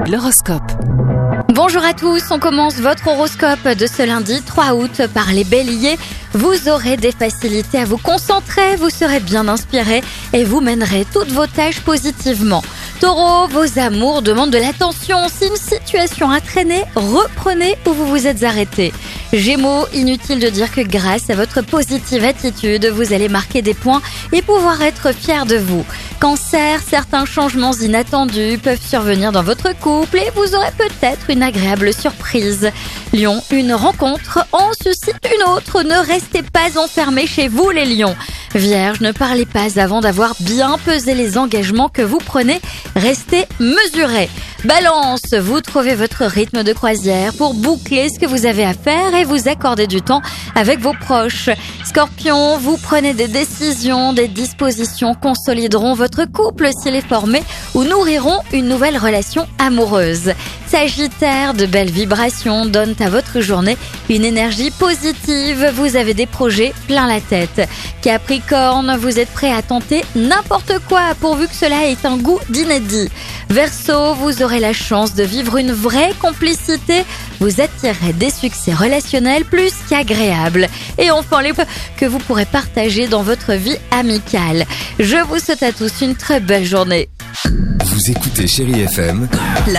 L'horoscope. Bonjour à tous, on commence votre horoscope de ce lundi 3 août par les béliers. Vous aurez des facilités à vous concentrer, vous serez bien inspiré et vous mènerez toutes vos tâches positivement. Taureau, vos amours demandent de l'attention. Si une situation a traîné, reprenez où vous vous êtes arrêté. Gémeaux, inutile de dire que grâce à votre positive attitude, vous allez marquer des points et pouvoir être fier de vous. Cancer, certains changements inattendus peuvent survenir dans votre couple et vous aurez peut-être une agréable surprise. Lion, une rencontre en suscite une autre. Ne restez pas enfermés chez vous les lions. Vierge, ne parlez pas avant d'avoir bien pesé les engagements que vous prenez. Restez mesurés. Balance, vous trouvez votre rythme de croisière pour boucler ce que vous avez à faire et vous accorder du temps avec vos proches. Scorpion, vous prenez des décisions, des dispositions consolideront votre couple s'il est formé ou nourriront une nouvelle relation amoureuse. Sagittaire, de belles vibrations donnent à votre journée une énergie positive. Vous avez des projets plein la tête. Capricorne, vous êtes prêt à tenter n'importe quoi pourvu que cela ait un goût d'inédit. Verseau, vous aurez la chance de vivre une vraie complicité. Vous attirerez des succès relationnels plus qu'agréables. Et enfin, les que vous pourrez partager dans votre vie amicale. Je vous souhaite à tous une très belle journée. Vous écoutez Chérie FM.